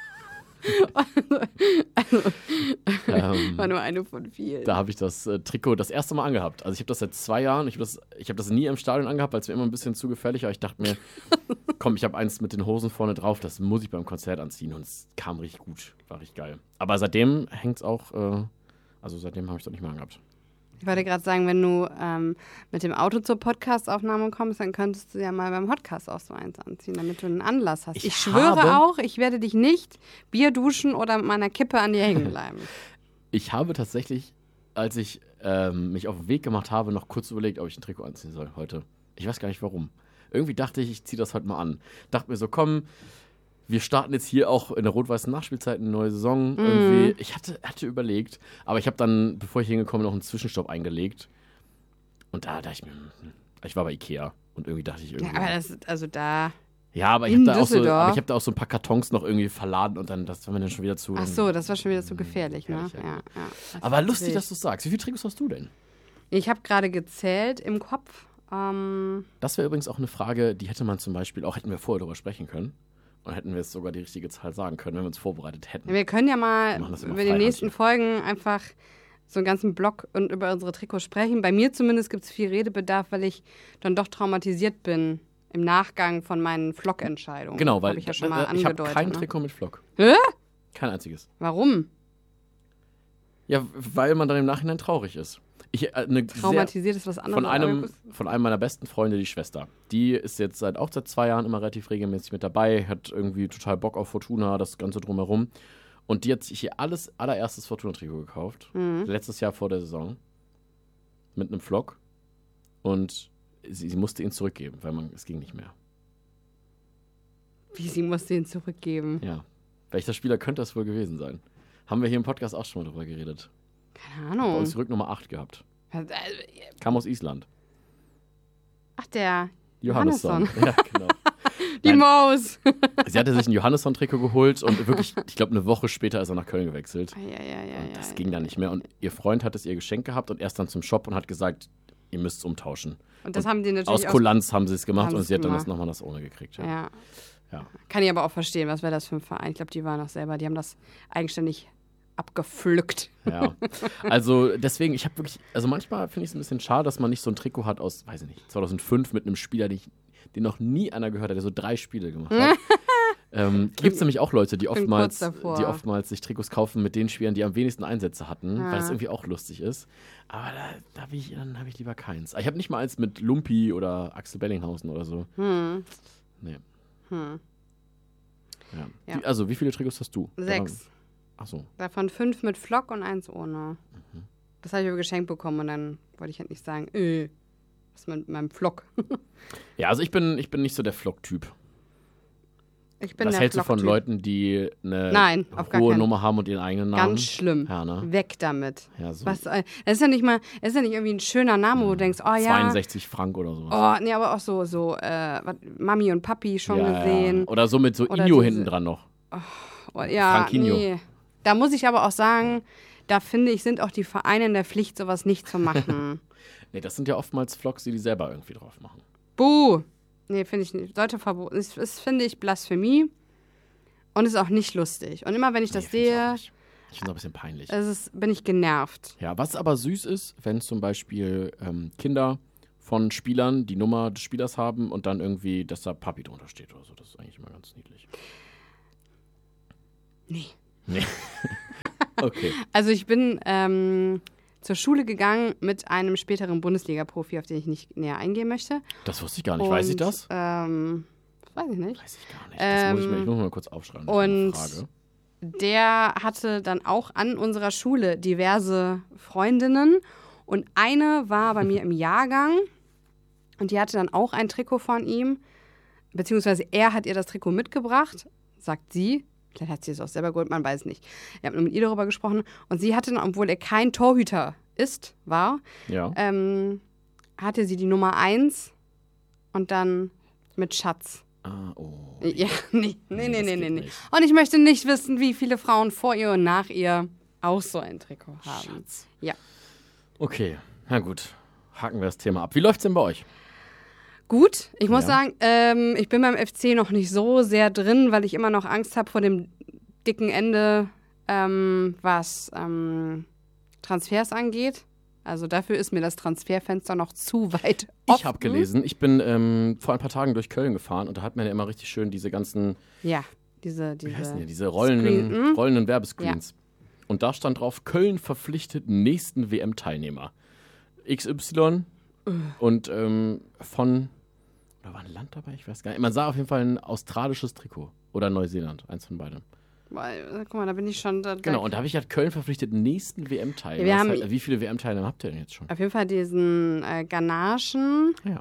War nur eine von vielen. Da habe ich das Trikot das erste Mal angehabt. Also ich habe das seit 2 Jahren. Ich habe das nie im Stadion angehabt, weil es mir immer ein bisschen zu gefährlich war. Ich dachte mir, komm, ich habe eins mit den Hosen vorne drauf, das muss ich beim Konzert anziehen. Und es kam richtig gut, war richtig geil. Aber seitdem hängt es auch, seitdem habe ich es auch nicht mehr angehabt. Ich wollte gerade sagen, wenn du mit dem Auto zur Podcast-Aufnahme kommst, dann könntest du ja mal beim Podcast auch so eins anziehen, damit du einen Anlass hast. Ich schwöre auch, ich werde dich nicht Bier duschen oder mit meiner Kippe an dir hängen bleiben. Ich habe tatsächlich, als ich mich auf den Weg gemacht habe, noch kurz überlegt, ob ich ein Trikot anziehen soll heute. Ich weiß gar nicht warum. Irgendwie dachte ich ziehe das heute mal an. Dachte mir so, komm, wir starten jetzt hier auch in der rot-weißen Nachspielzeit eine neue Saison. Irgendwie. Ich hatte überlegt, aber ich habe dann, bevor ich hingekommen bin, noch einen Zwischenstopp eingelegt. Und da dachte ich mir, ich war bei Ikea und irgendwie dachte ich irgendwie. Ja, aber das ist, also da. Ja, aber ich habe da auch so ein paar Kartons noch irgendwie verladen und dann, das war mir dann schon wieder zu. Ach so, das war schon wieder zu gefährlich, ne? Ja. Ja. Aber lustig, dass du es sagst. Wie viele Trikots hast du denn? Ich habe gerade gezählt im Kopf. Das wäre übrigens auch eine Frage, die hätte man zum Beispiel, auch hätten wir vorher darüber sprechen können. Und hätten wir jetzt sogar die richtige Zahl sagen können, wenn wir uns vorbereitet hätten. Wir können ja mal Wir machen das immer über die nächsten Folgen einfach so einen ganzen Blog und über unsere Trikots sprechen. Bei mir zumindest gibt es viel Redebedarf, weil ich dann doch traumatisiert bin im Nachgang von meinen Flock-Entscheidungen. Genau, weil Hab ich ja schon mal ich habe angedeutet. kein Ne? Trikot mit Flock. Hä? Kein einziges. Warum? Ja, weil man dann im Nachhinein traurig ist. Traumatisiert ist was anderes. Von einem meiner besten Freunde, die Schwester. Die ist jetzt seit 2 Jahren immer relativ regelmäßig mit dabei, hat irgendwie total Bock auf Fortuna, das Ganze drumherum. Und die hat sich ihr allererstes Fortuna-Trikot gekauft. Letztes Jahr vor der Saison. Mit einem Flock. Und sie musste ihn zurückgeben, weil es ging nicht mehr. Wie, sie musste ihn zurückgeben? Ja. Welcher Spieler könnte das wohl gewesen sein? Haben wir hier im Podcast auch schon mal drüber geredet. Keine Bei Ahnung. uns Rücknummer 8 gehabt. Kam aus Island. Ach, der Johannesson. Ja, genau. Die Maus. Sie hatte sich ein Johannesson-Trikot geholt und wirklich, ich glaube, eine Woche später ist er nach Köln gewechselt. Und das ging dann nicht mehr. Und ihr Freund hat es ihr geschenkt gehabt und erst dann zum Shop und hat gesagt, ihr müsst es umtauschen. Und das haben die natürlich aus Kulanz haben sie es gemacht und sie hat dann gemacht. nochmal das ohne gekriegt. Ja. Kann ich aber auch verstehen, was wäre das für ein Verein? Ich glaube, die waren auch selber, die haben das eigenständig abgepflückt. Ja, also deswegen, ich habe wirklich, also manchmal finde ich es ein bisschen schade, dass man nicht so ein Trikot hat aus, weiß ich nicht, 2005 mit einem Spieler, den noch nie einer gehört hat, der so 3 Spiele gemacht hat. Gibt es nämlich auch Leute, die oftmals sich Trikots kaufen mit den Spielern, die am wenigsten Einsätze hatten, weil das irgendwie auch lustig ist. Aber dann habe ich lieber keins. Ich habe nicht mal eins mit Lumpi oder Axel Bellinghausen oder so. Nee. Ja. Also, wie viele Trikots hast du? 6. Ach so. Davon 5 mit Flock und 1 ohne. Das habe ich aber geschenkt bekommen und dann wollte ich halt nicht sagen, was ist mit meinem Flock? Ja, also ich bin nicht so der Flock-Typ. Ich bin Was der hältst du von Flock-Typ. Leuten, die eine hohe Nummer haben und ihren eigenen Namen? Ganz schlimm. Ja, ne? Weg damit. Ja, so. Das ist ja nicht irgendwie ein schöner Name, wo du denkst, oh ja. 62 Frank oder sowas. Oh, nee, aber auch so Mami und Papi schon gesehen. Ja. Oder so mit so Oder Inyo diese- hinten dran noch. Oh, ja, Frankinho. nee. Da muss ich aber auch sagen, da finde ich, sind auch die Vereine in der Pflicht, sowas nicht zu machen. Nee, das sind ja oftmals Vlogs, die selber irgendwie drauf machen. Buh! Nee, finde ich nicht. Sollte verboten. Ist, finde ich, Blasphemie. Und ist auch nicht lustig. Und immer, wenn ich das find ich auch sehe, nicht. Ich finde es ein bisschen peinlich. bin ich genervt. Ja, was aber süß ist, wenn zum Beispiel Kinder von Spielern die Nummer des Spielers haben und dann irgendwie, dass da Papi drunter steht oder so. Das ist eigentlich immer ganz niedlich. Nee. Okay. Also ich bin zur Schule gegangen mit einem späteren Bundesliga-Profi, auf den ich nicht näher eingehen möchte. Das wusste ich gar nicht. Weiß ich das? Weiß ich nicht. Weiß ich gar nicht. Ich muss mal kurz aufschreiben. Das ist Und eine Frage. der hatte dann auch an unserer Schule diverse Freundinnen. Und eine war bei mir im Jahrgang und die hatte dann auch ein Trikot von ihm. Beziehungsweise er hat ihr das Trikot mitgebracht, sagt sie. Vielleicht hat sie es auch selber geholt, man weiß nicht. Ich habe nur mit ihr darüber gesprochen. Und sie hatte dann, obwohl er kein Torhüter war, Ja. hatte sie die Nummer 1 und dann mit Schatz. Ah, oh. Ja, nee. das geht nicht. Und ich möchte nicht wissen, wie viele Frauen vor ihr und nach ihr auch so ein Trikot haben. Schatz. Ja. Okay, na gut. Haken wir das Thema ab. Wie läuft's denn bei euch? Gut, ich muss Ja. sagen, ich bin beim FC noch nicht so sehr drin, weil ich immer noch Angst habe vor dem dicken Ende, was Transfers angeht. Also dafür ist mir das Transferfenster noch zu weit offen. Ich habe gelesen, ich bin vor ein paar Tagen durch Köln gefahren und da hat man ja immer richtig schön diese ganzen, Ja, diese wie heißen die, diese rollenden Werbescreens. Und da stand drauf, Köln verpflichtet nächsten WM-Teilnehmer. XY und von, oder war ein Land dabei? Ich weiß gar nicht. Man sah auf jeden Fall ein australisches Trikot oder Neuseeland, eins von beidem. Guck mal, da bin ich schon. Genau, und da habe ich halt Köln verpflichtet, nächsten WM-Teilnehmer. Ja, Das heißt, wie viele WM-Teilnehmer habt ihr denn jetzt schon? Auf jeden Fall diesen Ghanaschen-Dude.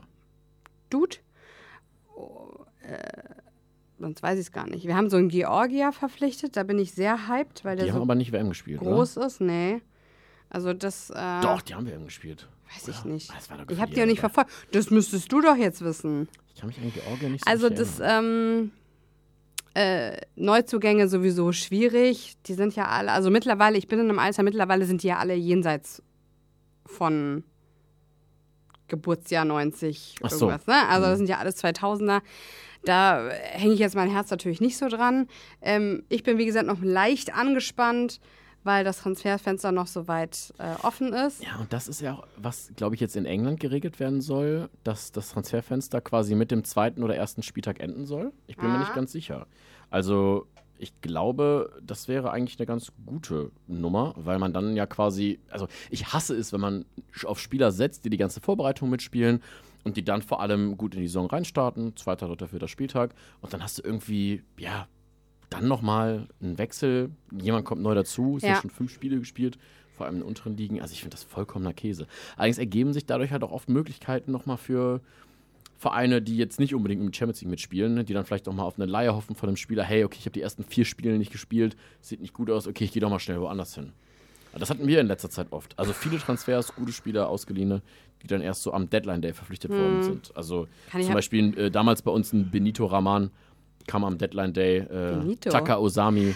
Ja. Sonst weiß ich es gar nicht. Wir haben so einen Georgier verpflichtet, da bin ich sehr hyped, weil Die der haben so aber nicht WM gespielt, groß ist. Nee. Also das. Doch, die haben WM gespielt. Weiß ich nicht. Das war doch Ich habe die ja nicht verfolgt. Das müsstest du doch jetzt wissen. Ich kann mich an Georgien nicht so Also richtig das erinnern. Neuzugänge sowieso schwierig. Die sind ja alle, also mittlerweile, ich bin in einem Alter, mittlerweile sind die ja alle jenseits von Geburtsjahr 90 Ach so. irgendwas. Ne? Also das sind ja alles 2000er. Da hänge ich jetzt mein Herz natürlich nicht so dran. Ich bin, wie gesagt, noch leicht angespannt, weil das Transferfenster noch so weit offen ist. Ja, und das ist ja auch, was, glaube ich, jetzt in England geregelt werden soll, dass das Transferfenster quasi mit dem 2. oder 1. Spieltag enden soll. Ich bin mir nicht ganz sicher. Also ich glaube, das wäre eigentlich eine ganz gute Nummer, weil man dann ja quasi, also ich hasse es, wenn man auf Spieler setzt, die ganze Vorbereitung mitspielen und die dann vor allem gut in die Saison reinstarten, 2., 3., 4. Spieltag und dann hast du irgendwie, ja, dann nochmal einen Wechsel, jemand kommt neu dazu, es sind schon 5 Spiele gespielt, vor allem in den unteren Ligen, also ich finde das vollkommener Käse. Allerdings ergeben sich dadurch halt auch oft Möglichkeiten nochmal für Vereine, die jetzt nicht unbedingt im Champions League mitspielen, die dann vielleicht auch mal auf eine Leihe hoffen von einem Spieler, hey, okay, ich habe die ersten 4 Spiele nicht gespielt, sieht nicht gut aus, okay, ich gehe doch mal schnell woanders hin. Das hatten wir in letzter Zeit oft. Also viele Transfers, gute Spieler, Ausgeliehene, die dann erst so am Deadline-Day verpflichtet worden sind. Also zum Beispiel damals bei uns ein Benito Raman kam am Deadline-Day, Taka Osami.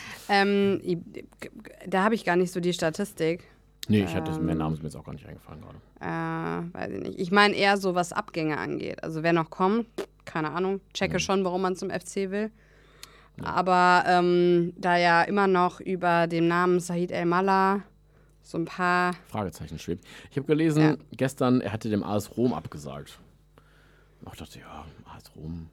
Da habe ich gar nicht so die Statistik. Nee, mehr Namen sind mir jetzt auch gar nicht eingefallen gerade. Weiß ich nicht. Ich meine eher so, was Abgänge angeht. Also wer noch kommt, keine Ahnung. Checke schon, warum man zum FC will. Ja. Aber da ja immer noch über den Namen Said El-Mala so ein paar Fragezeichen schwebt. Ich habe gelesen, gestern, er hatte dem AS Rom abgesagt. Ich dachte, ja, AS Rom,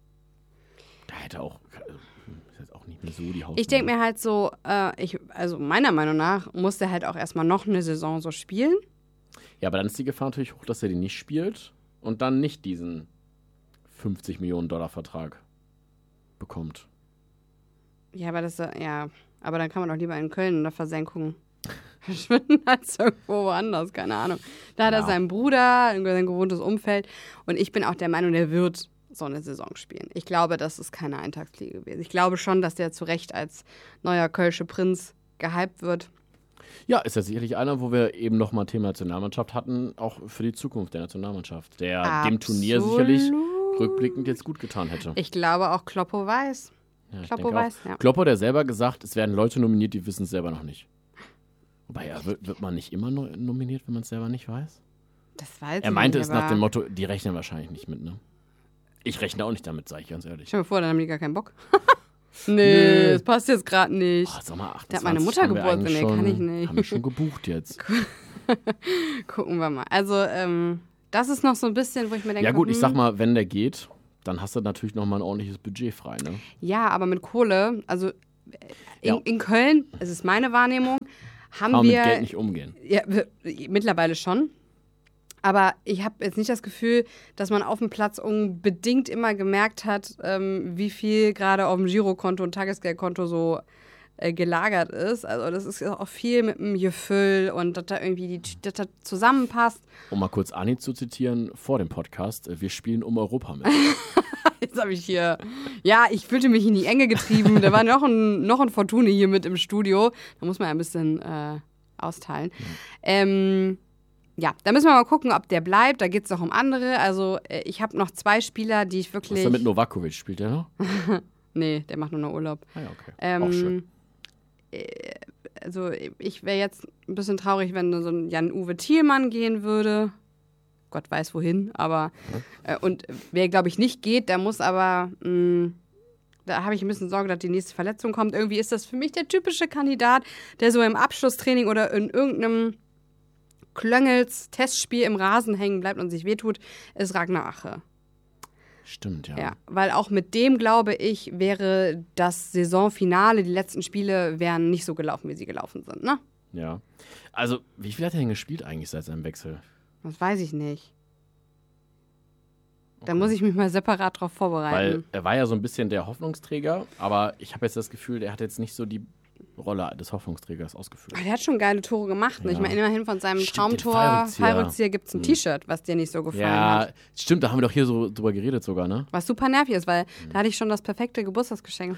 da hätte auch, ist jetzt auch nicht mehr so die Hausnummer. Ich denke mir halt so, also meiner Meinung nach muss der halt auch erstmal noch eine Saison so spielen. Ja, aber dann ist die Gefahr natürlich hoch, dass er die nicht spielt und dann nicht diesen 50 Millionen $ Vertrag bekommt. Ja, aber aber dann kann man doch lieber in Köln in der Versenkung verschwinden als irgendwo woanders, keine Ahnung. Da hat er seinen Bruder, sein gewohntes Umfeld und ich bin auch der Meinung, der wird so eine Saison spielen. Ich glaube, das ist keine Eintagsfliege gewesen. Ich glaube schon, dass der zu Recht als neuer Kölsche Prinz gehypt wird. Ja, ist ja sicherlich einer, wo wir eben nochmal Thema Nationalmannschaft hatten, auch für die Zukunft der Nationalmannschaft, der dem Turnier sicherlich rückblickend jetzt gut getan hätte. Ich glaube auch Kloppo weiß. Ja, Kloppo weiß, ja. Kloppo, der selber gesagt, es werden Leute nominiert, die wissen es selber noch nicht. Wobei, wird man nicht immer nominiert, wenn man es selber nicht weiß? Das weiß ich nicht. Er meinte es nach dem Motto, die rechnen wahrscheinlich nicht mit, ne? Ich rechne auch nicht damit, sage ich ganz ehrlich. Stell mir vor, dann haben die gar keinen Bock. Nee, das passt jetzt gerade nicht. Oh, sag mal, 28, da hat meine Mutter Geburtstag. Nee, kann ich nicht. Haben wir schon gebucht jetzt. Gucken wir mal. Also, das ist noch so ein bisschen, wo ich mir denke, ja gut, ich sag mal, wenn der geht, dann hast du natürlich noch mal ein ordentliches Budget frei, ne? Ja, aber mit Kohle, also in Köln, es ist meine Wahrnehmung, haben wir mit Geld nicht umgehen. Ja, mittlerweile schon. Aber ich habe jetzt nicht das Gefühl, dass man auf dem Platz unbedingt immer gemerkt hat, wie viel gerade auf dem Girokonto und Tagesgeldkonto so gelagert ist. Also das ist auch viel mit dem Gefühl und dass da irgendwie dass das zusammenpasst. Um mal kurz Anni zu zitieren vor dem Podcast, wir spielen um Europa mit. Jetzt habe ich hier, ja, ich fühlte mich in die Enge getrieben. Da war noch ein Fortune hier mit im Studio. Da muss man ja ein bisschen austeilen. Ja, da müssen wir mal gucken, ob der bleibt. Da geht es noch um andere. Also ich habe noch 2 Spieler, die ich wirklich... Was ist denn mit Novakovic? Spielt der noch? Nee, der macht nur noch Urlaub. Ah ja, okay. Auch schön. Also ich wäre jetzt ein bisschen traurig, wenn so ein Jan-Uwe Thielmann gehen würde. Gott weiß wohin, aber... und wer, glaube ich, nicht geht, der muss aber... da habe ich ein bisschen Sorge, dass die nächste Verletzung kommt. Irgendwie ist das für mich der typische Kandidat, der so im Abschlusstraining oder in irgendeinem Klöngels Testspiel im Rasen hängen bleibt und sich wehtut, ist Ragnar Ache. Stimmt, ja. Ja, weil auch mit dem, glaube ich, wäre das Saisonfinale, die letzten Spiele wären nicht so gelaufen, wie sie gelaufen sind, ne? Ja. Also, wie viel hat er denn gespielt eigentlich seit seinem Wechsel? Das weiß ich nicht. Da muss ich mich mal separat drauf vorbereiten. Weil er war ja so ein bisschen der Hoffnungsträger, aber ich habe jetzt das Gefühl, der hat jetzt nicht so die Rolle des Hoffnungsträgers ausgefüllt. Der hat schon geile Tore gemacht. Ne? Ja. Ich meine, immerhin von seinem Traumtor Fallrückzieher gibt es ein T-Shirt, was dir nicht so gefallen hat. Ja, stimmt, da haben wir doch hier so drüber geredet sogar, ne? Was super nervig ist, weil da hatte ich schon das perfekte Geburtstagsgeschenk.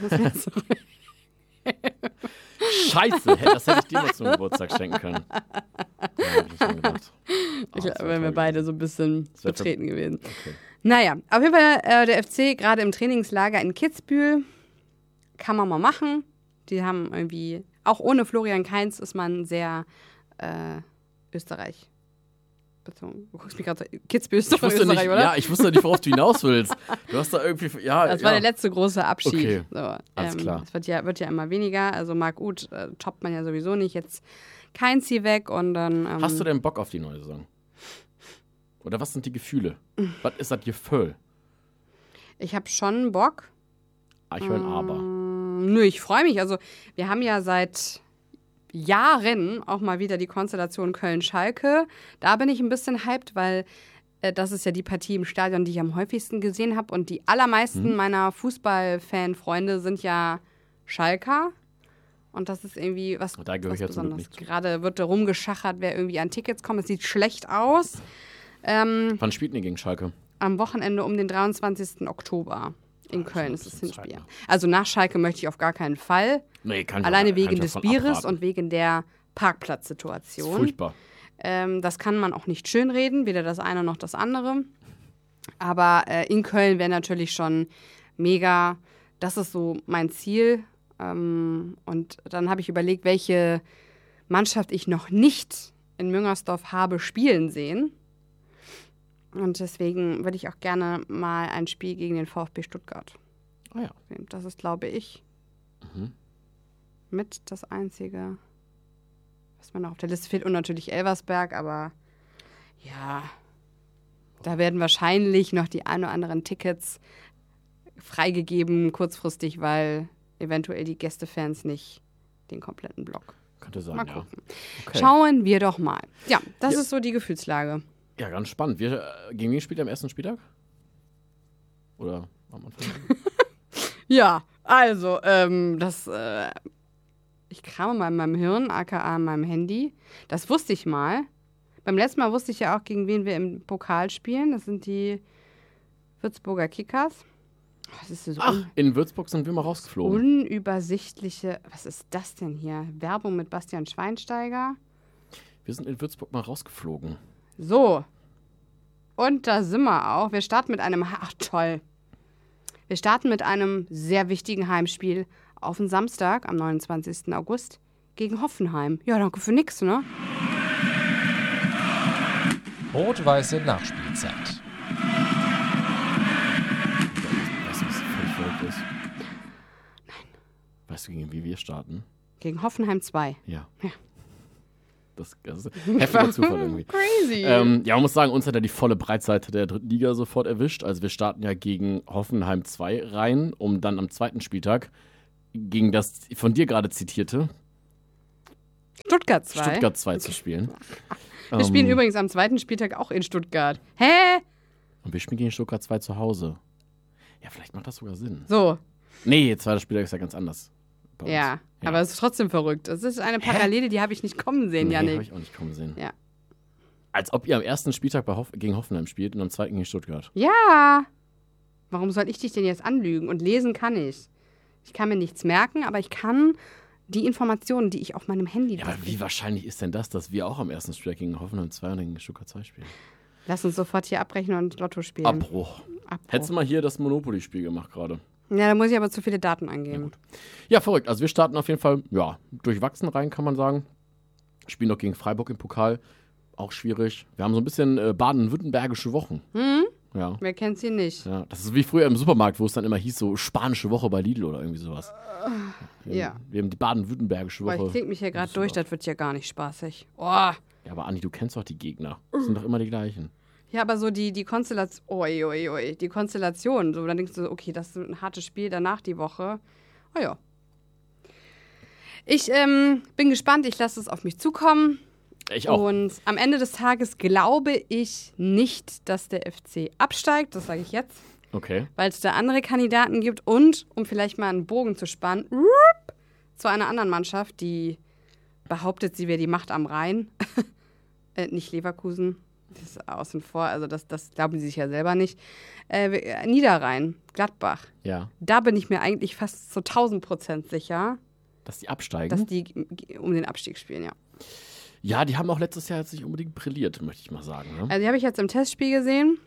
Scheiße, das hätte ich dir noch zum Geburtstag schenken können. Ja, hab ich schon gedacht. Ich glaube, wären wir beide so ein bisschen betreten gewesen. Okay. Naja, auf jeden Fall der FC gerade im Trainingslager in Kitzbühel. Kann man mal machen. Die haben irgendwie, auch ohne Florian Kainz ist man sehr Österreich bezogen. Du guckst mich gerade so, Kitzbühel ist doch Ich wusste Österreich, nicht, oder? ja, ich wusste nicht, worauf du hinaus willst. Du hast da irgendwie, ja. Das war der letzte große Abschied. Okay, So, alles klar. Es wird ja immer weniger. Also Marc Uth toppt man ja sowieso nicht. Jetzt kein Zieh weg und dann. Hast du denn Bock auf die neue Saison? Oder was sind die Gefühle? Was ist das Gefühl? Ich habe schon Bock. Ich höre ein Aber. Nö, ich freue mich. Also wir haben ja seit Jahren auch mal wieder die Konstellation Köln-Schalke. Da bin ich ein bisschen hyped, weil das ist ja die Partie im Stadion, die ich am häufigsten gesehen habe. Und die allermeisten meiner Fußball-Fan-Freunde sind ja Schalker. Und das ist irgendwie was, Da gehöre ich was ja zum Glück Besonderes. nicht zu. Gerade wird da rumgeschachert, wer irgendwie an Tickets kommt. Es sieht schlecht aus. Wann spielt ihr gegen Schalke? Am Wochenende um den 23. Oktober in Köln ist das ein bisschen Hinspiel. Zeit noch. Also nach Schalke möchte ich auf gar keinen Fall. Nee, kann ich Alleine auch- kann wegen ich des davon Bieres abraten. und wegen der Das ist Parkplatzsituation. furchtbar. Das kann man auch nicht schönreden, weder das eine noch das andere. Aber in Köln wäre natürlich schon mega. Das ist so mein Ziel. Und dann habe ich überlegt, welche Mannschaft ich noch nicht in Müngersdorf habe spielen sehen. Und deswegen würde ich auch gerne mal ein Spiel gegen den VfB Stuttgart Ah ja. sehen. Das ist, glaube ich, mit das Einzige, was mir noch auf der Liste fehlt. Und natürlich Elversberg, aber ja, da werden wahrscheinlich noch die ein oder anderen Tickets freigegeben, kurzfristig, weil eventuell die Gästefans nicht den kompletten Block. Könnte sein, Mal ja. gucken. Okay. Schauen wir doch mal. Ja, das Ja. ist so die Gefühlslage. Ja, ganz spannend. Gegen wen spielt ihr am ersten Spieltag? Oder am Anfang? Ja, also, ich krame mal in meinem Hirn, aka in meinem Handy. Das wusste ich mal. Beim letzten Mal wusste ich ja auch, gegen wen wir im Pokal spielen. Das sind die Würzburger Kickers. Das ist so Ach, in Würzburg sind wir mal rausgeflogen. unübersichtliche. Was ist das denn hier? Werbung mit Bastian Schweinsteiger. Wir sind in Würzburg mal rausgeflogen. So. Und da sind wir auch. Wir starten mit einem. Ach, toll. Wir starten mit einem sehr wichtigen Heimspiel auf den Samstag am 29. August gegen Hoffenheim. Ja, danke für nix, ne? Rot-weiße Nachspielzeit. Weißt du, was völlig verrückt ist? Nein. Weißt du, gegen wie wir starten? Gegen Hoffenheim 2. Ja. Ja. Das ist ein heftiger Zufall irgendwie. Crazy. Ja, man muss sagen, uns hat ja die volle Breitseite der dritten Liga sofort erwischt. Also wir starten ja gegen Hoffenheim 2 rein, um dann am zweiten Spieltag gegen das von dir gerade zitierte Stuttgart 2. Stuttgart 2 zu spielen. Wir spielen übrigens am zweiten Spieltag auch in Stuttgart. Hä? Und wir spielen gegen Stuttgart 2 zu Hause. Ja, vielleicht macht das sogar Sinn. So, Nee, zweiter Spieltag ist ja ganz anders. bei uns. ja. Aber es ist trotzdem verrückt. Es ist eine Parallele, die habe ich nicht kommen sehen, Nee, habe Jannik. ich auch nicht kommen sehen. Ja. Als ob ihr am ersten Spieltag gegen Hoffenheim spielt und am zweiten gegen Stuttgart. Ja. Warum soll ich dich denn jetzt anlügen? Und lesen kann ich. Ich kann mir nichts merken, aber ich kann die Informationen, die ich auf meinem Handy Ja, aber wie wahrscheinlich ist denn das, dass wir auch am ersten Spieltag gegen Hoffenheim 2 und dann gegen Stuttgart 2 spielen? Lass uns sofort hier abbrechen und Lotto spielen. Abbruch. Hättest du mal hier das Monopoly-Spiel gemacht gerade. Ja, da muss ich aber zu viele Daten angeben. Ja, verrückt. Also wir starten auf jeden Fall, ja, durchwachsen rein, kann man sagen. Spielen noch gegen Freiburg im Pokal. Auch schwierig. Wir haben so ein bisschen baden-württembergische Wochen. Ja. Wer kennt sie nicht? Ja, das ist wie früher im Supermarkt, wo es dann immer hieß, so spanische Woche bei Lidl oder irgendwie sowas. Ja. Wir haben die baden-württembergische Boah, Woche. ich klinge mich hier gerade durch, Düsseldorf. das wird ja gar nicht spaßig. Oh. Ja, aber Andi, du kennst doch die Gegner. Das sind doch immer die gleichen. Ja, aber so die Konstellation, die Konstellation, so, dann denkst du, so, okay, das ist ein hartes Spiel, danach die Woche. Oh ja. Ich bin gespannt, ich lasse es auf mich zukommen. Ich auch. Und am Ende des Tages glaube ich nicht, dass der FC absteigt, das sage ich jetzt, Okay. weil es da andere Kandidaten gibt und, um vielleicht mal einen Bogen zu spannen, zu einer anderen Mannschaft, die behauptet, sie wäre die Macht am Rhein. Nicht Leverkusen, das ist außen vor, also das glauben sie sich ja selber nicht. Niederrhein, Gladbach, Ja. da bin ich mir eigentlich fast zu 1000% sicher, Dass die absteigen? dass die um den Abstieg spielen, ja. Ja, die haben auch letztes Jahr jetzt nicht unbedingt brilliert, möchte ich mal sagen. Ne? Also die habe ich jetzt im Testspiel gesehen.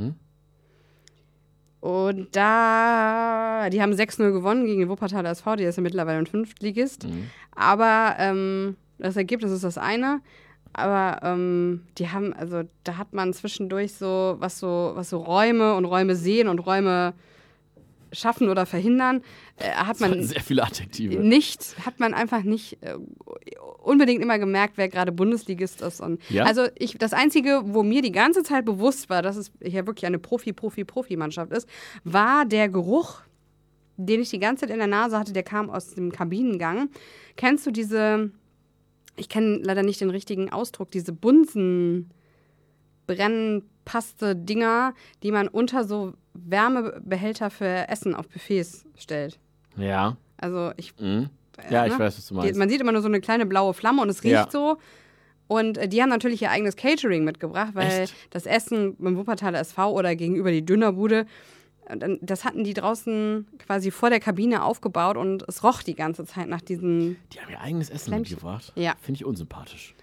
Und die haben 6-0 gewonnen gegen den Wuppertaler SV, die ist ja mittlerweile ein Fünftligist. Aber das Ergebnis ist das eine. Aber die haben, also da hat man zwischendurch so Räume und Räume sehen und Räume schaffen oder verhindern, hat man sehr viele Adjektive. hat man einfach nicht unbedingt immer gemerkt, wer gerade Bundesligist ist. Und Ja? also das Einzige, wo mir die ganze Zeit bewusst war, dass es hier wirklich eine Profi-Mannschaft ist, war der Geruch, den ich die ganze Zeit in der Nase hatte, der kam aus dem Kabinengang. Kennst du diese, ich kenne leider nicht den richtigen Ausdruck, diese Bunsen-Brennpaste-Dinger, die man unter so Wärmebehälter für Essen auf Buffets stellt. Ja. Also Ja, ich weiß, was du meinst. man sieht immer nur so eine kleine blaue Flamme und es riecht so. Und die haben natürlich ihr eigenes Catering mitgebracht, weil das Essen beim Wuppertaler SV oder gegenüber die Dönerbude, das hatten die draußen quasi vor der Kabine aufgebaut und es roch die ganze Zeit nach diesen... Die haben ihr eigenes Essen Flämmchen. mitgebracht. Ja. Finde ich unsympathisch.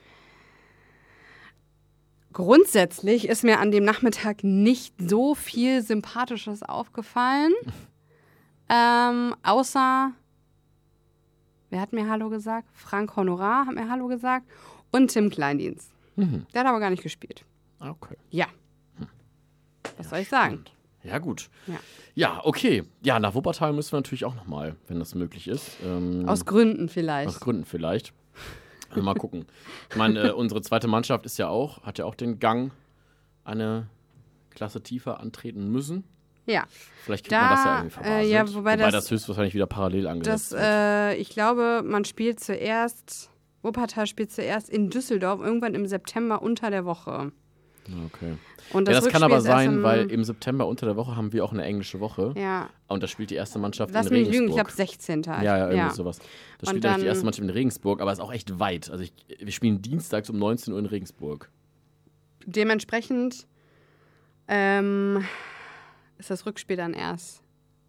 Grundsätzlich ist mir an dem Nachmittag nicht so viel Sympathisches aufgefallen. Außer, wer hat mir Hallo gesagt? Frank Honorar hat mir Hallo gesagt. Und Tim Kleindienst. Der hat aber gar nicht gespielt. Okay. Ja. Was soll ich sagen? Ja, gut. Ja. Ja, okay. Ja, nach Wuppertal müssen wir natürlich auch nochmal, wenn das möglich ist. Aus Gründen vielleicht. Aus Gründen vielleicht. Mal gucken. Ich meine, unsere zweite Mannschaft hat ja auch den Gang eine Klasse tiefer antreten müssen. Ja. Vielleicht kriegt man das ja irgendwie verbaselt. Ja, wobei das höchstwahrscheinlich wieder parallel angesetzt wird. Ich glaube, Wuppertal spielt zuerst in Düsseldorf, irgendwann im September unter der Woche. Okay. Und Das kann aber sein, ist weil im September unter der Woche haben wir auch eine englische Woche. Ja. Und da spielt die erste Mannschaft Lass in mich Regensburg. lügen, ich glaube 16. Ja, irgendwie sowas. Da spielt dann die erste Mannschaft in Regensburg, aber ist auch echt weit. Also wir spielen dienstags um 19 Uhr in Regensburg. Dementsprechend ist das Rückspiel dann erst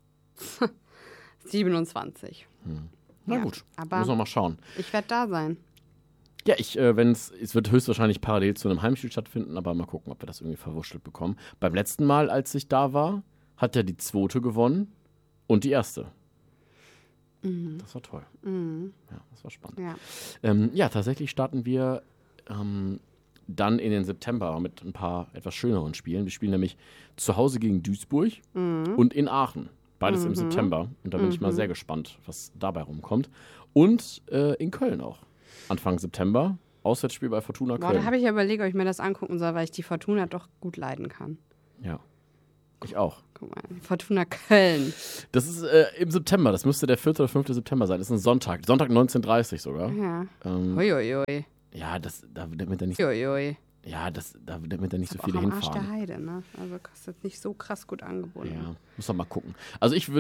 27. Na Ja, gut, aber müssen wir mal schauen. Ich werde da sein. Ja, es wird höchstwahrscheinlich parallel zu einem Heimspiel stattfinden, aber mal gucken, ob wir das irgendwie verwurschtelt bekommen. Beim letzten Mal, als ich da war, hat er die zweite gewonnen und die erste. Das war toll. Ja, das war spannend. Ja. Tatsächlich starten wir dann in den September mit ein paar etwas schöneren Spielen. Wir spielen nämlich zu Hause gegen Duisburg und in Aachen. Beides im September. Und da bin ich mal sehr gespannt, was dabei rumkommt. Und in Köln auch. Anfang September. Auswärtsspiel bei Fortuna Köln. Da habe ich ja überlegt, ob ich mir das angucken soll, weil ich die Fortuna doch gut leiden kann. Ja. Ich auch. Guck mal, Fortuna Köln. Das ist im September. Das müsste der 4. oder 5. September sein. Das ist ein Sonntag. Sonntag 19:30 sogar. Ja. Huiuiui. Ja, damit er nicht, Huiuiui. damit er nicht so Auch viele am Arsch der hinfahren. Heide, ne? Also kostet nicht so krass gut angeboten. Ja, muss man mal gucken. Also ich würde